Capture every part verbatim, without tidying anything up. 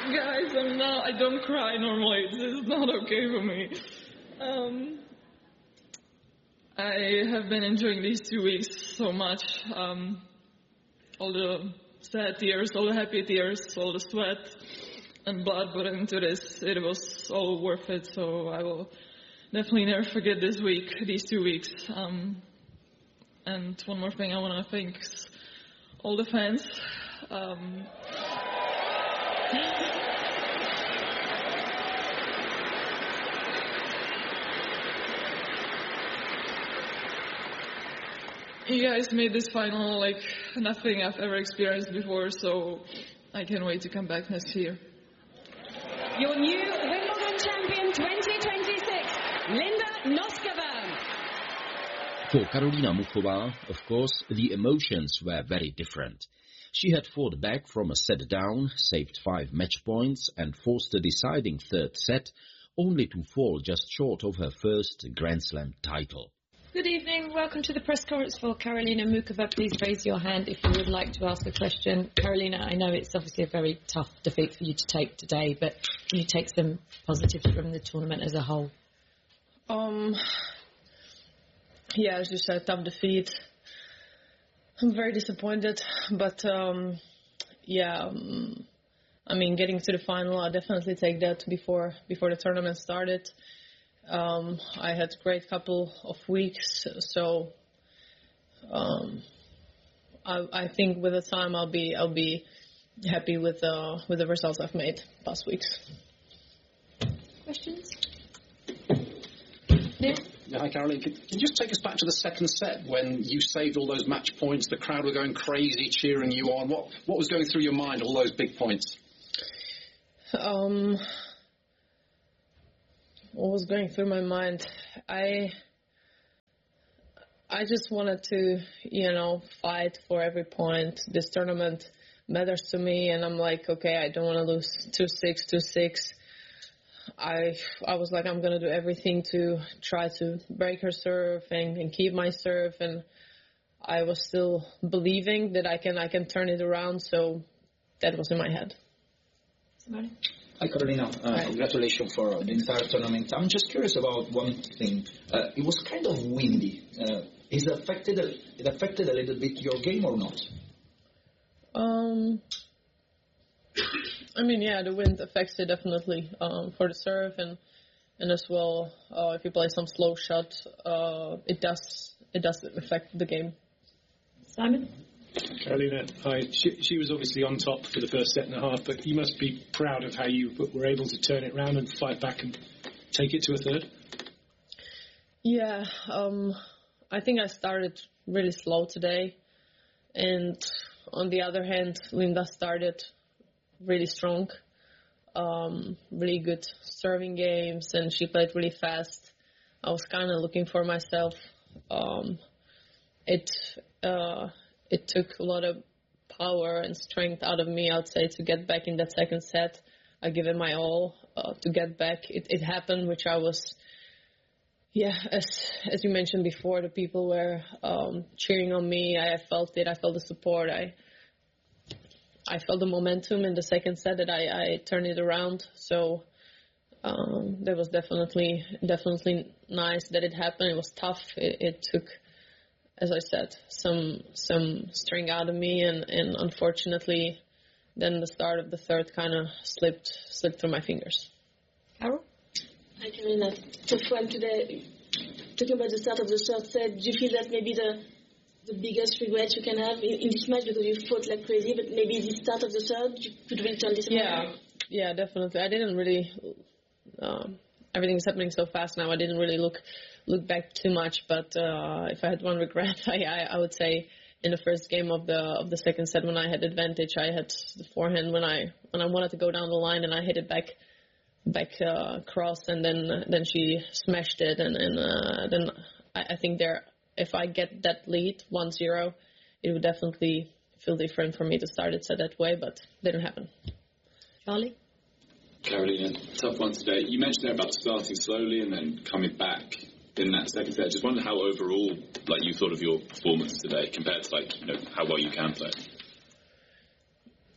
Guys, I'm not, I don't cry normally. This is not okay for me. Um, I have been enjoying these two weeks so much. Um, all the sad tears, all the happy tears, all the sweat and blood put into this. It was all worth it, so I will definitely never forget this week, these two weeks. Um, and one more thing I want to thank all the fans. Um, You guys made this final like nothing I've ever experienced before, so I can't wait to come back next year. Your new Wimbledon champion twenty twenty-six, Linda Noskova. For Karolina Muchová, of course, the emotions were very different. She had fought back from a set down, saved five match points and forced a deciding third set, only to fall just short of her first Grand Slam title. Good evening. Welcome to the press conference for Karolina Muchová. Please raise your hand if you would like to ask a question. Karolina, I know it's obviously a very tough defeat for you to take today, but can you take some positives from the tournament as a whole? Um, yeah, as you said, tough defeat. I'm very disappointed, but um, yeah, um, I mean, getting to the final, I definitely take that before before the tournament started. Um, I had a great couple of weeks, so um, I, I think with the time I'll be I'll be happy with uh, with the results I've made past weeks. Questions? Yeah. Yeah, hi, Caroline. Can, can you just take us back to the second set when you saved all those match points? The crowd were going crazy, cheering you on. What what was going through your mind? All those big points. Um. What was going through my mind? I I just wanted to, you know, fight for every point. This tournament matters to me, and I'm like, okay, I don't want to lose two six, two six. I I was like, I'm going to do everything to try to break her serve and, and keep my serve, and I was still believing that I can I can turn it around, so that was in my head. Somebody? Hi, Karolina. Uh, Hi. Congratulations for the entire tournament. I'm just curious about one thing. Uh, it was kind of windy. Uh, is it affected? A, it affected a little bit your game or not? Um, I mean, yeah, the wind affects it definitely um, for the serve, and and as well, uh, if you play some slow shot, uh, it does it does affect the game. Simon? Karolina, hi. She, she was obviously on top for the first set and a half, but you must be proud of how you were able to turn it around and fight back and take it to a third. Yeah, um, I think I started really slow today, and on the other hand, Linda started really strong, um, really good serving games, and she played really fast. I was kind of looking for myself. Um, it uh, it took a lot of power and strength out of me, I'd say, to get back in that second set. I gave it my all uh, to get back. It, it happened, which I was, yeah, as as you mentioned before, the people were um, cheering on me. I felt it. I felt the support. I I felt the momentum in the second set that I, I turned it around. So um, that was definitely definitely nice that it happened. It was tough. It, it took, as I said, some some string out of me, and, and unfortunately, then the start of the third kind of slipped slipped through my fingers. Carol? Hi, Karolina. Tough one today. Talking about the start of the third set, do you feel that maybe the the biggest regret you can have in, in this match, because you fought like crazy, but maybe the start of the third, you could really turn this Yeah, around? yeah, definitely. I didn't really. Um, everything's happening so fast now. I didn't really look look back too much. But uh, if I had one regret, I, I I would say in the first game of the of the second set, when I had advantage, I had the forehand when I when I wanted to go down the line, and I hit it back back uh, cross, and then then she smashed it, and and uh, then I, I think there. If I get that lead, one zero, it would definitely feel different for me to start it set that way, but it didn't happen. Charlie? Karolina, tough one today. You mentioned there about starting slowly and then coming back in that second set. Just wondered how overall, like, you thought of your performance today compared to, like, you know, how well you can play.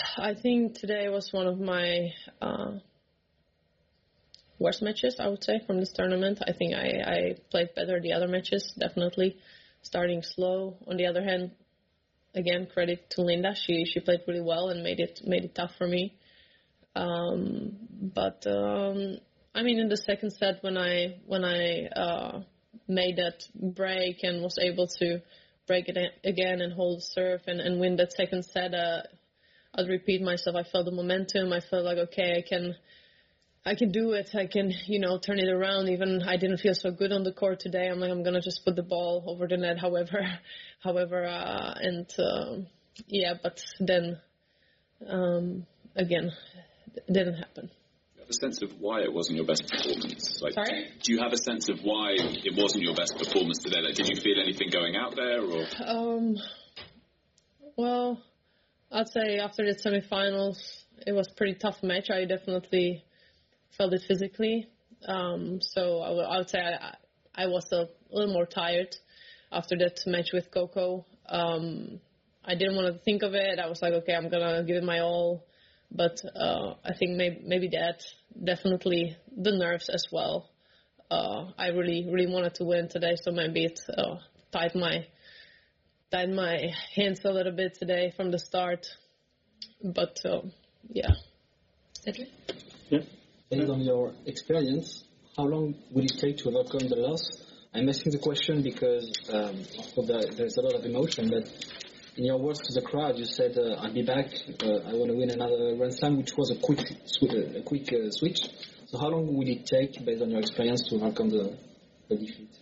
I think today was one of my uh, worst matches, I would say, from this tournament. I think I, I played better the other matches, definitely, starting slow. On the other hand, again, credit to Linda. She she played really well and made it made it tough for me. Um, but um, I mean, in the second set, when I when I uh, made that break and was able to break it again and hold serve and, and win that second set, uh, I'd repeat myself. I felt the momentum. I felt like, okay, I can, I can do it. I can, you know, turn it around. Even I didn't feel so good on the court today. I'm like, I'm gonna just put the ball over the net. However, however, uh, and uh, yeah, but then um, again, it didn't happen. A sense of why it wasn't your best performance? Like, Sorry? Do you have a sense of why it wasn't your best performance today? Like, did you feel anything going out there, or? Um. Well, I'd say after the semifinals, it was a pretty tough match. I definitely felt it physically. Um. So I, w- I would say I, I was a little more tired after that match with Coco. Um. I didn't want to think of it. I was like, okay, I'm gonna give it my all. But uh, I think maybe, maybe that, definitely the nerves as well. Uh, I really, really wanted to win today, so maybe it uh, tied my tied my hands a little bit today from the start. But uh, yeah. Cedric? Yeah. Based on your experience, how long will it take to overcome the loss? I'm asking the question because um, of course there, there's a lot of emotion, but in your words to the crowd, you said, uh, "I'll be back. Uh, I want to win another Grand Slam," which was a quick, sw- a quick uh, switch. So, how long will it take, based on your experience, to overcome the, the defeat?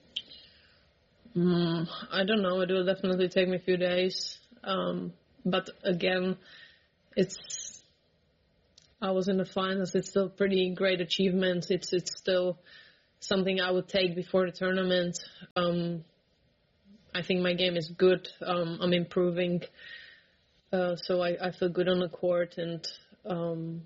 Mm, I don't know. It will definitely take me a few days. Um, but again, it's. I was in the finals. It's still pretty great achievement. It's it's still something I would take before the tournament. Um, I think my game is good. Um, I'm improving, uh, so I, I feel good on the court, and um,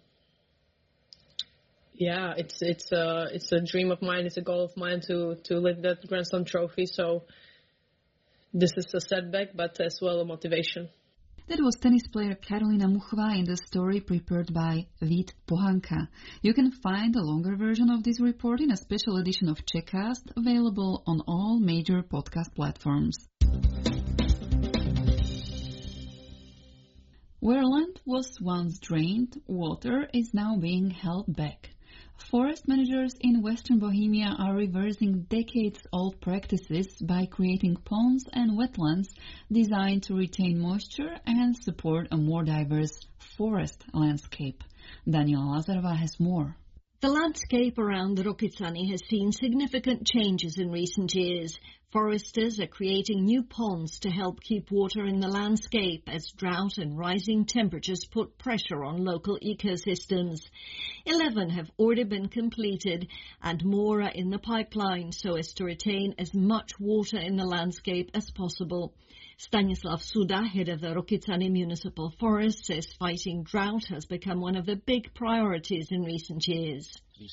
yeah, it's it's a it's a dream of mine. It's a goal of mine to to lift that Grand Slam trophy. So this is a setback, but as well a motivation. That was tennis player Karolina Muchová in the story prepared by Vít Pohanka. You can find a longer version of this report in a special edition of Czechcast, available on all major podcast platforms. Where land was once drained, water is now being held back. Forest managers in Western Bohemia are reversing decades-old practices by creating ponds and wetlands designed to retain moisture and support a more diverse forest landscape. Daniela Lazarova has more. The landscape around Rokycany has seen significant changes in recent years. Foresters are creating new ponds to help keep water in the landscape as drought and rising temperatures put pressure on local ecosystems. Eleven have already been completed and more are in the pipeline so as to retain as much water in the landscape as possible. Stanislav Suda, head of the Rokycany Municipal Forest, says fighting drought has become one of the big priorities in recent years.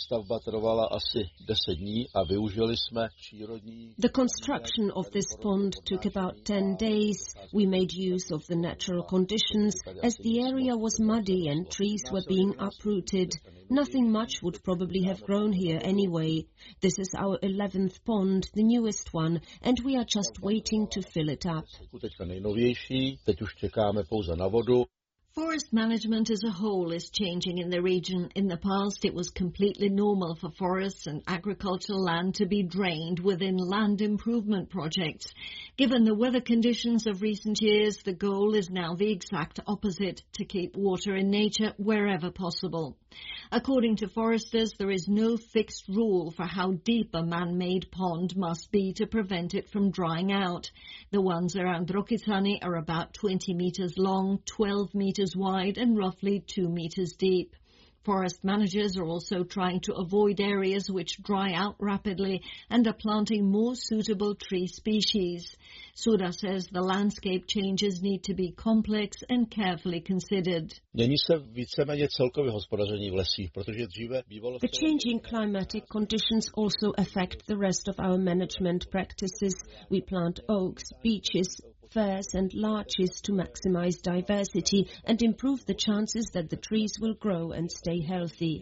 The construction of this pond took about ten days. We made use of the natural conditions as the area was muddy and trees were being uprooted. Nothing much would probably have grown here anyway. This is our eleventh pond, the newest one, and we are just waiting to fill it up. Forest management as a whole is changing in the region. In the past, it was completely normal for forests and agricultural land to be drained within land improvement projects. Given the weather conditions of recent years, the goal is now the exact opposite, to keep water in nature wherever possible. According to foresters, there is no fixed rule for how deep a man-made pond must be to prevent it from drying out. The ones around Rokycany are about twenty meters long, twelve meters wide and roughly two meters deep. Forest managers are also trying to avoid areas which dry out rapidly and are planting more suitable tree species. Suda says the landscape changes need to be complex and carefully considered. The changing climatic conditions also affect the rest of our management practices. We plant oaks, beeches, affairs and larches to maximize diversity and improve the chances that the trees will grow and stay healthy.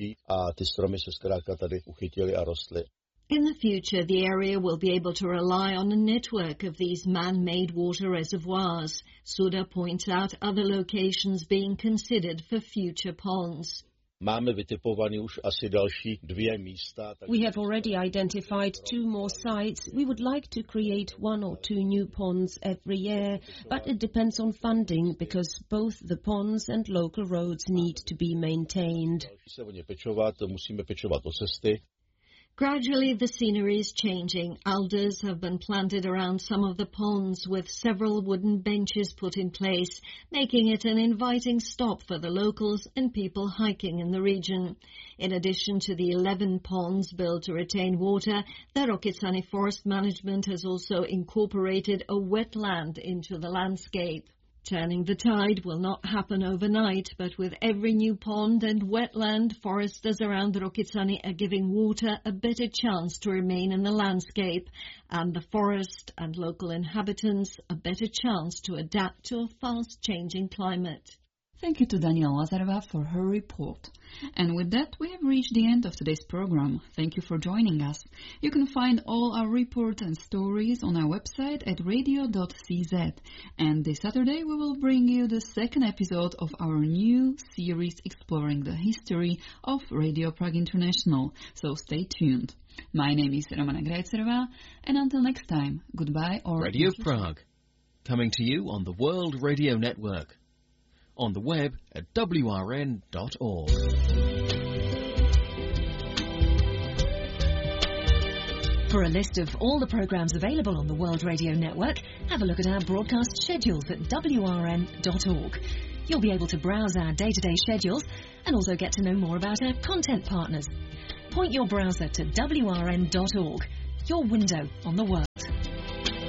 In the future, the area will be able to rely on a network of these man-made water reservoirs. Suda points out other locations being considered for future ponds. We have already identified two more sites. We would like to create one or two new ponds every year, but it depends on funding because both the ponds and local roads need to be maintained. Gradually, the scenery is changing. Alders have been planted around some of the ponds with several wooden benches put in place, making it an inviting stop for the locals and people hiking in the region. In addition to the eleven ponds built to retain water, the Rokycany Forest Management has also incorporated a wetland into the landscape. Turning the tide will not happen overnight, but with every new pond and wetland, foresters around the Rokycany are giving water a better chance to remain in the landscape, and the forest and local inhabitants a better chance to adapt to a fast-changing climate. Thank you to Daniela Lazarova for her report. And with that, we have reached the end of today's program. Thank you for joining us. You can find all our reports and stories on our website at radio dot c z. And this Saturday, we will bring you the second episode of our new series exploring the history of Radio Prague International. So stay tuned. My name is Romana Grajcerova, and until next time, goodbye or... Radio Prague, coming to you on the World Radio Network. On the web at w r n dot org. For a list of all the programmes available on the World Radio Network, have a look at our broadcast schedules at w r n dot org. You'll be able to browse our day-to-day schedules and also get to know more about our content partners. Point your browser to w r n dot org, your window on the world.